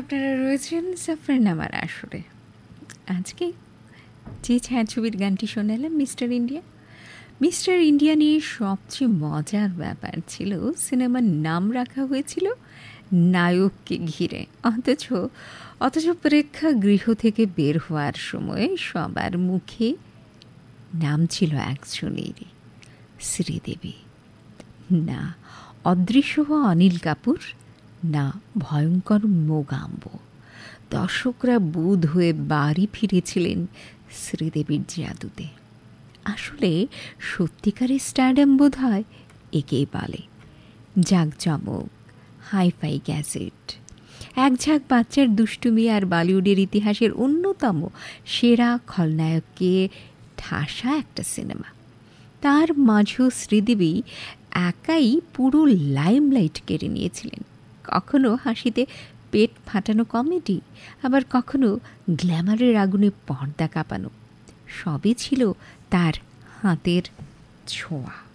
আপনারা রয়েছেন জাফরনামার আসরে। আজকে যে ছায়াছবির গানটি শোনালাম মিস্টার ইন্ডিয়া, মিস্টার ইন্ডিয়া নিয়ে সবচেয়ে মজার ব্যাপার ছিল সিনেমার নাম রাখা হয়েছিল নায়ককে ঘিরে, অথচ প্রেক্ষাগৃহ থেকে বের হওয়ার সময় সবার মুখে নাম ছিল একজনেরই, শ্রীদেবী। না অদৃশ্য হওয়া অনিল কাপুর, না ভয়ঙ্কর মোগাম্ব। দর্শকরা বুঁদ হয়ে বাড়ি ফিরেছিলেন শ্রীদেবীর জাদুতে। আসলে সত্যিকারের স্টারডাম বোধ হয় একেই বলে, জাঁকজমক, হাইফাই গ্যাজেট, এক ঝাঁক বাচ্চার দুষ্টুমি আর বলিউডের ইতিহাসের অন্যতম সেরা খলনায়ককে ঠাসা একটা সিনেমা। তার মাঝেও শ্রীদেবী একাই পুরো লাইমলাইট কেড়ে নিয়েছিলেন। কখনো হাসিতে পেট ফাটানো কমেডি, আবার কখনো গ্ল্যামারের আগুনে পর্দা কাঁপানো, সবই ছিল তার হাতের ছোঁয়া।